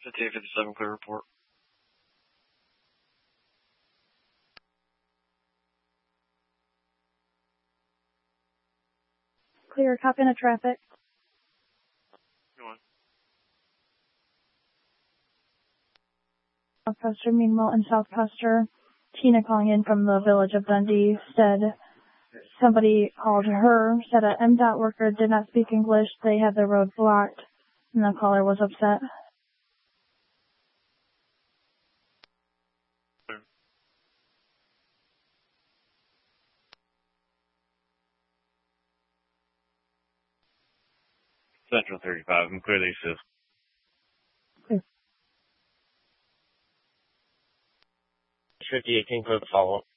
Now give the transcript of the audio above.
5857, clear report. Clear, copy into traffic. Go on. South Custer, meanwhile, in South Custer, Tina calling in from the village of Dundee said somebody called her, said an MDOT worker did not speak English. They had the road blocked, and the caller was upset. Central 35, I'm clearly assist. Clear. 5018, clear the follow-up.